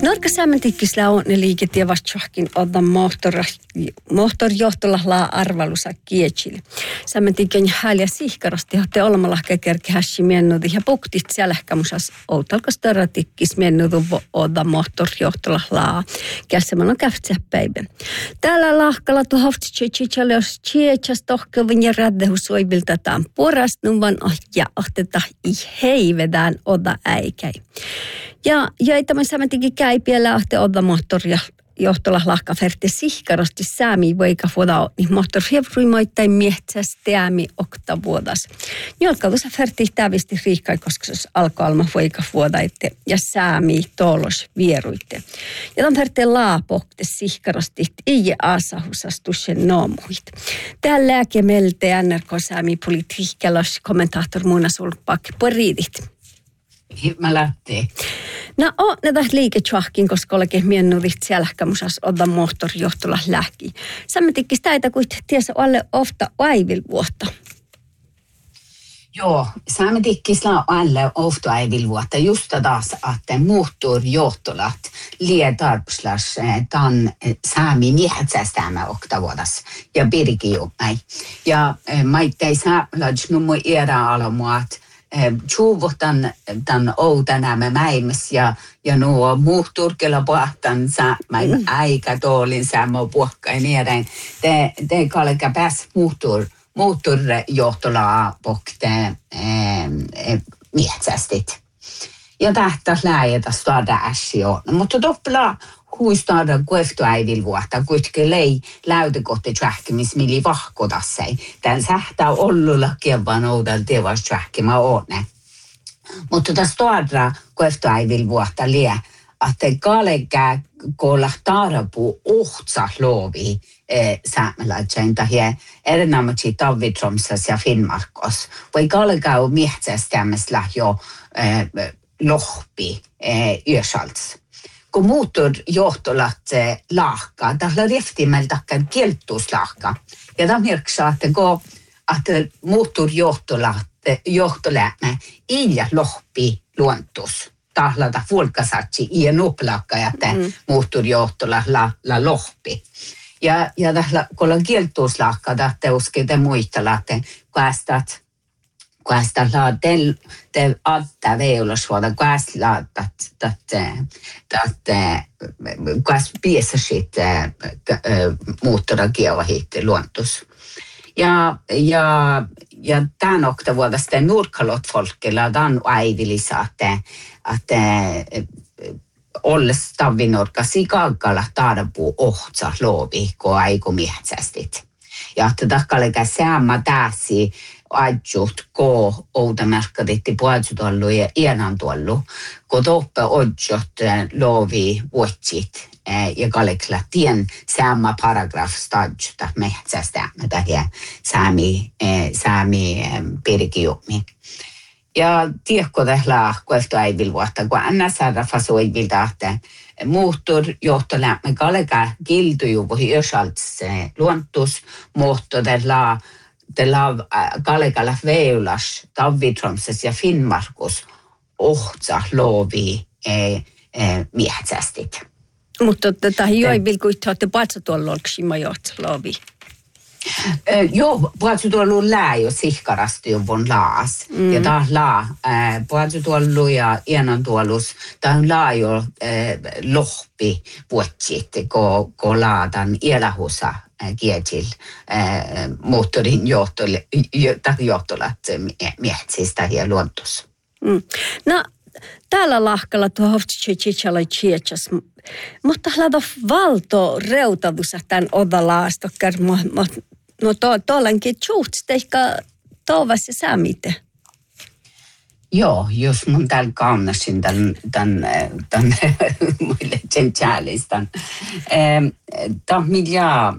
Norka sämäntikkisellä on ne liiketie vastakin odda moottorjohtolla arvalusa kiechili. Sämäntikken häljä sihkarasti johti olmalahke kerkehässi mennudi ja puktit sälähkämusas outalkas törrätikkis mennudu odda moottorjohtolla kässämän on käftsäpäivä. Täällä lahkalla tuhovti tsetsichalle jos tseetsas tohkelvin ja räddehussoivilta taan porasnuvan ja ohteta i heivedään odda äikäi. Ja ei tämän sämäntikin käipiellä ahte odda moottoria johtolla lahkaferti sihkarasti säämi voika vuoda niin moottorhevruimoittain mietsästäämi oktavuodas. Jolkautussa ferti tävisti riikkai, koska se alkoi alma voika vuodaitte ja säämi toolos vieruitte. Ja tämän ferti laapokte sihkarasti ei aasahusastuksen noomuit. Täällä lääkemelte NRK säämi politiikkalos kommentaattor Mona Sulpak poriidit. Mä lähtee. No, ne täht liiketsuahkin, koska olekin miennudit selkämusas odda moottorijohtolla lähki. Sämmätikkis täitä kuit tiesä alle ofta aivil vuotta. Joo, sämmätikkis alle ofta aivil vuotta. Just taas, että moottorijohtolat lietarpslas tan säämi miehätsästämä oktavuodas ja pirkijummai. Ja maittei sääplats nummu era-alamuat tjuvutan tämän outanämä mäimäs ja nuo muhturkella puhtan säämäin aika toolin säämä puhkain niedän. Te kalka pääs muhturjohtolaa pohte mietsästit. Ja tähtäs läjätä staada äsio. Mutta toppelaa huistaada kueftuäivil vuotta, kuitenkin lei läytekohti tjähkimis mili vahkotassei. Tän sähtää ollulla kievan oudal tevas tjähkimä oone. Mutta tässä staada kueftuäivil vuotta lie, että kalekää kolla taarapu ohtsa loovi säämäläitsäin tahie erinomaisesti Tavitromsas ja Finnmarkos. Voi kalekää mietsästämässä jo lohpi yösalts. Kun moottorjohtolat lahkaa, tällä rehtimeltä kieltuslahka. Ja tämä merkkaa, että moottorjohtolämme ilja lohpi luontus. Tahlata folkasatsi ja noplakka, että moottorjohtola la lohpi. Ja tällä kieltuslahka, että uskite muistella, että Questa la del alta veulasvuoda, questa questa piesashit muuttora kieva hitti luontus. Ja tämän oktavuoda sitten nurkalotfolkilla on aivilisa, että olles tavinurka sikakalla taadapuu ohtsa loovi, kun aiku mietsästit. Ja että takkalega säämä täsi ajut ko outamärkaditti puolsutuollu ja ienantuollu, kun toppe ojot loovi vuotsit ja kalekla tien säämä paragraf stadjuta mehtsästämä tähän säämi pirkijuumi. Ja tiekko tällä kueftu äivil vuotta, kun NSR fasoivilta, että moottorjohtolämmä kaleka kiltujuvu hyösalts luontus, mutta tällä kalekalla veulas Tavitromsas ja Finnmarkus ohtsa loovi miehätsästit. Mutta tätä joivil kuitenkin patsa tuolla olksima johtsa loovi. Joo, puhuttu tuolla lää jo sihkarasti juvun laas. Ja taas puhuttu tuolla ja ienon tuollus, tämä on laa jo lohpi puhutsit, kun laatan ielahusa kietsil moottorin johtolat miehtsistä ja luontus. No, täällä lahkalla tuo hoftitsitsitsala tsietsas, mutta hlada valto reutadussa tämän odalaastokkar, no tuollankin tjuhts teikka toivassa säämite. Joo, jos mun täällä kaunasin tämän muille sen tjäälistan. Tämä miljaa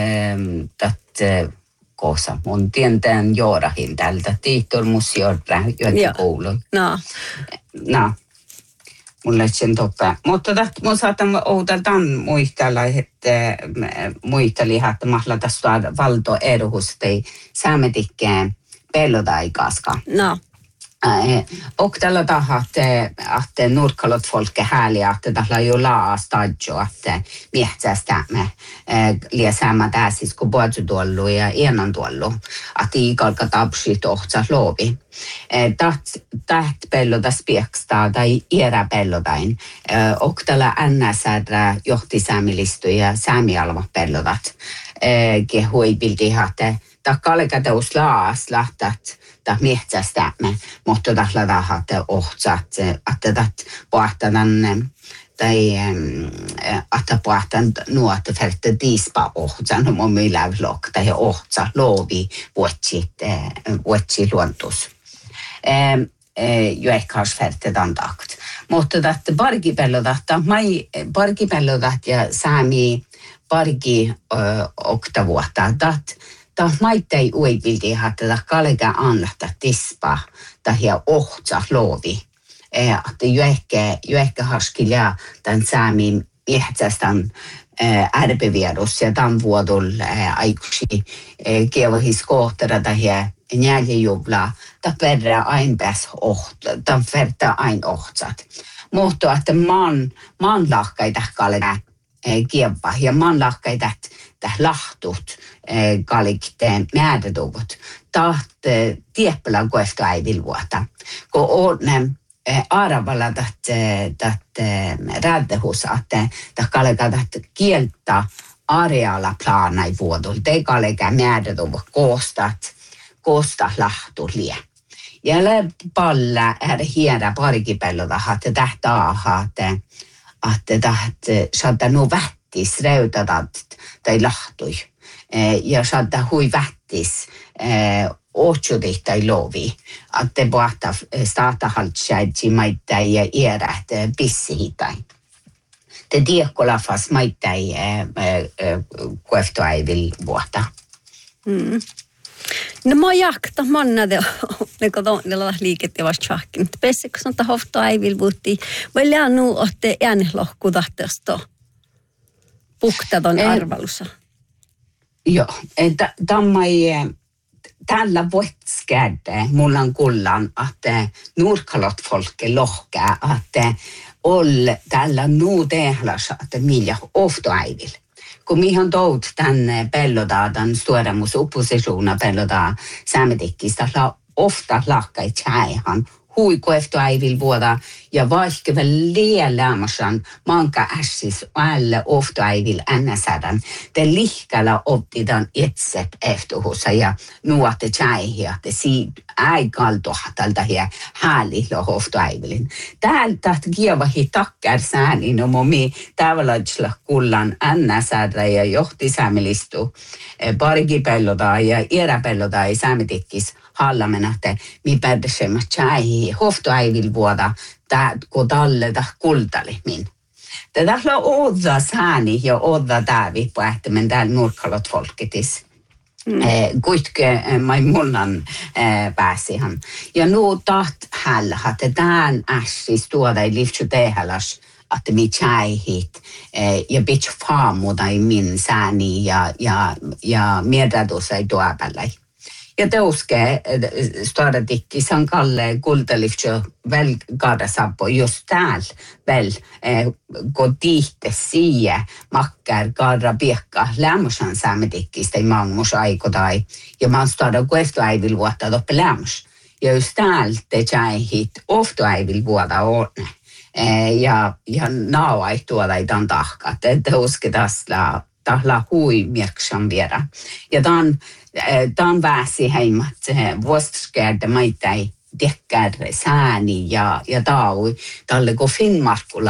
kosa. Mun tientään juorahin tältä. Tiittor museorra joita koulun. No. Mulle sen toppe. Mutta mun saatan outaltaan muistella, että muisteli, mahla tästä valto erohustei saametikkeen pellotaikaska. No. Och tällä tahat, että nurkkalot folke härliga, että tällä jo laa stadjo, että mietsästämme liesäämä täsis, kun puhutuollu ja enan tuollu, että ikalka tapsi tohtsa loovi. Täht pelloda spieksta tai iärä pellodain, och tällä NSR johtisäämilistu ja säämialva pellodat, kehui bildi, että takkaleka teus laas lähtät, ta mietsästämme, mutta tällä tahat ohtsat, että pohtadan tai että pohtan nuotta fältä diispa ohtsan, on meillä vlog, tai ohtsa loovi vuotsi luontus. Jo ehkä has fältä takt. Mutta että parkipellodat ja saami parki oktavuotta, tämä ei uivilti, että kallega anlahta tispa tai ohtsa loovi. Että jo ehkä haskilja tämän saamin ihtsästän ärpivierus ja tämän vuodolla aikuisi kevohis kohtara tai njäljejublaa. Tämä perää aina pääs tämä vertaa aina ohtsat. Mutta että maan lahkaita kallega kieppa ja maan lahkaita lahtut kalikteen määrätuvut. Taht tieppälän koeftu äivil vuota. Kun on aravalla räddehus, että kallega kieltä arealla planai vuodol. Te kallega määrätuvut koostat lahtu lie. Ja palla hierä parikipelloda, että tähtää, että saattaa nu vättis räytätat tai lahtui. Ja saattaa hui vättis otsudit tai lovi. Että pohtaa staatahaltsäidsi maittai ja iärät pissihitai. Te tiekkolafas maittai kueftoaivil vuota. No mä jakta mannade ne liiket vast chakkin. Pessikö sanota hofta äivil vuotti. Vai läännu otte äänlohkudahtesta puktaton arvalussa. Joo, että tällä vuotskädde mullan kullan, että nurkalot folke lohkää, että ol tällä nuu tehlas, että millä oftoäivil. Kun mihin tout tänne pellotaan, tämän suoramus oppositiona pellotaan säämetikkistä, ofta lahkai tjäihan, huikoeftoäivil vuoda, ja vaikka väl lieläämässään manka ässis alle oftoäivil ennäsäädän, te lihkalla optitaan itse eftohussa ja nuotte tjäihiä, te siitä aikaltohtalta ja häälillä oftoäivilin. Täältä kievahi takkar sääni, no momi tavallaan kullan ennäsäädä ja johtisäämilistu parikipelloda ja iäräpelloda ja säämetikkis hallamena, että mi pärsemät tjäihi hoftoäivil vuoda, kun talle kultali min. Tätä on odda sääni ja odda tävi pohtimen täällä nurkkalot folketis. Kuitenkin mai mullan pääsihan. Ja nu taht hällä, että tämän ässis tuoda ei liftsu tehäläs, että mi tjäihit ja bitch faamuda ei min sääni ja miedradus ei tuopällä. Ja teuske staratikki san kalle kultaliftjo väl kaadasappo just täällä väl kun tihte siihen makkar kaada piekka lämmösan säämetikkistä ei maangus aikotai ja man stada kueftoäivil vuotta toppe lämmös. Ja just täällä te tjäihit oftoäivil vuotta ordne. Ja naavai tuoda ei tämän tahka. Teuske tahla hui mirksan viedä. Ja tämän väsi heimat vuostaskäärtä maittai tekkär sääni ja taui talle kun Finnmarkku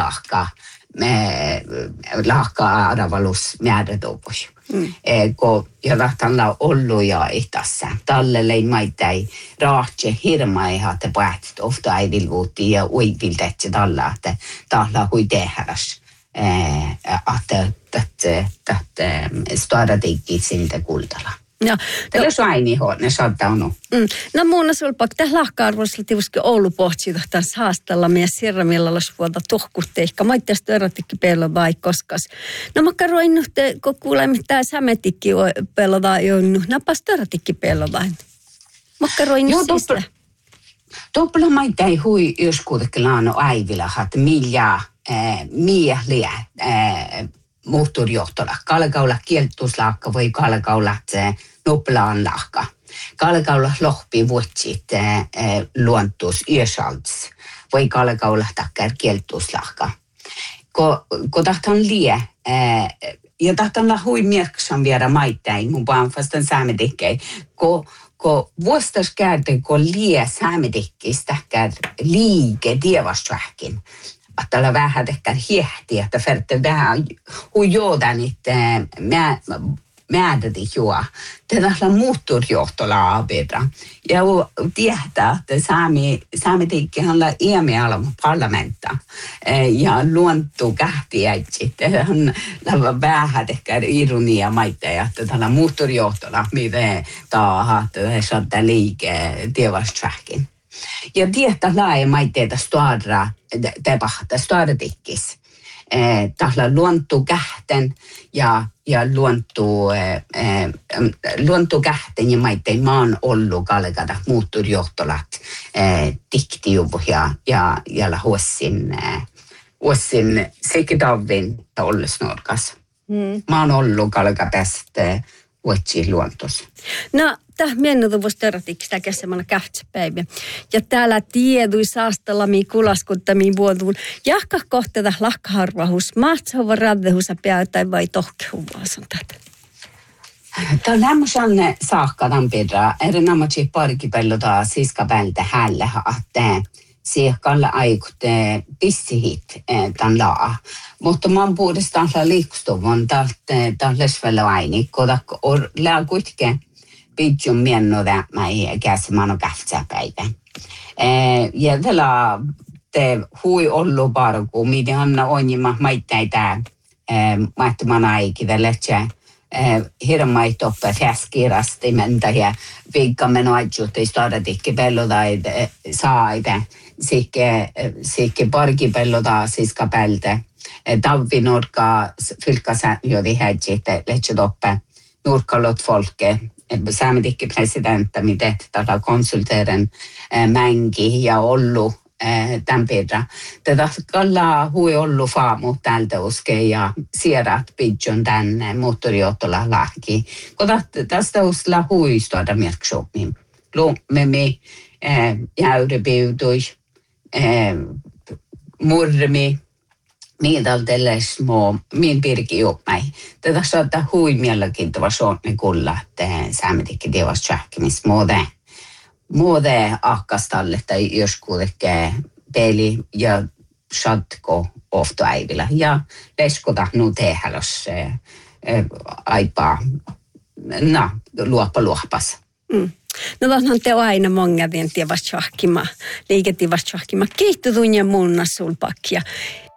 lahkaa aravalus määrätopus. Ja tahtalla ollut ja tässä. Talle lei maittai rahtse hirmaiha, että päätit ofta äidilvuutti ja uiviltätsä talla, että tahla hui tehäräs. Että staratikki sinne kultalla. Ja, tällä on aini huone, saattaa on. No muuna sulpak, tämä lahka-arvoisella tivuski Oulu pohtii tohtaan saastalla meidän sirramilla lasvuolta tohkutteikka. Mä itse asiassa törrättikki pello vai koskas. No mä karoin nyt, kun kuulemme, että tämä sämetikki pello vai jo napas törrättikki pello vai. Mä karoin nyt sisä. Toppla maita ei hui jos kuitenkin laano aivilahat milja liä moottorjohtola. Kalkaula kieltuslaakka voi kalkaula noplaan laakka. Kalkaula lohpi vuotsit luontus yösalts. Voi kalkaula takkar kieltuslaakka. Ko tahtan lie ja tahtan la hui merksan viedä maittain mun vaan vastaan saametikkei. Ko vuostas käydä ko lie saametikkistä käydä liike tievasvähkin. Että vähän ehkä hiehtiä, että färte vähän huijoodan, että määräti juo. Tätä on moottorjohtola abedra. Ja tietää, että saametiikkihan on iämialama parlamenta. Ja luontuu kähtiä, että on vähän ehkä ironia maita, että tällä moottorjohtola, mitä tahaa, että saattaa liike tievasvähkin. Ja tietää laaja maitteita stora tikkis. Tahla luontuu kähten ja luontuu kähten ja maittein maan ollut kalkada moottorjohtolat tiktiuvu ja huossin sekitavin ollesnorkas. Mä oon ollut kalka tästä vuotsi luontos. No, tämä miennutuvus törtikistä käsimällä kähtsäpäivä. Ja täällä tiedui saastalami kulaskuttamiin vuotuun. Jahka kohteita lakkaharvahus, maatsahova raddehusa päätä vai tohkehuvaasan tätä? Tämä on lämmöisen saakka tämän pidä. Erinomaisesti parkipellota siskapältä hälle, että siekalla aikute pissihit tämän laa. Mutta mä oon puhdestaan liikstuvun tämän lesvellä aini, koda lää kuitenkin pidjun miennoda mä käsimään kähtsäpäivä. Ja tällä te hui ollut parku, miten Hanna onjima maitteita maittuman aikida letsä hirmaitoppe fäskirasti mentä ja viikkamme noitsuutti stadatikki pellotaid saaide. Sikke parkipellota siskapältä. Talvinurka fylkasa jodi hädjit letsä nurkalot folke. Saametikke presidentti, mitä tätä konsulteeren mänki ja ollut tämän pidä. Tätä kallaa hui ollut faamu tältä uske ja sierat pidjun tänne moottorjohtola lahki. Kun tästä usla huistuada merksopin. Lummemi, jäyripiutui, murmi. Miidaltelle små, min pirki juopmai. Tätä saattaa hui mielenkiintoa suonni kulla, että saametikke tievas tjahkimis muode ahkastalle tai jos kuitenkin peli ja satko ofta äivillä. Ja leskota nu tehälos aipaa, luoppas. No tuohon te aina monga vien tievas tjahkima, liiketievas tjahkima. Kiittudun ja munna sulpakkia.